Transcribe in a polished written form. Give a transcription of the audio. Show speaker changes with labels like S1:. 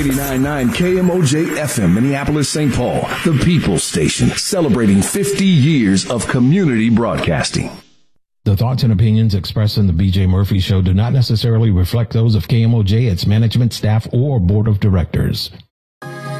S1: 89.9 KMOJ FM, Minneapolis, St. Paul, the People's Station, celebrating 50 years of community broadcasting.
S2: The thoughts and opinions expressed in the BJ Murphy Show do not necessarily reflect those of KMOJ, its management, staff, or board of directors.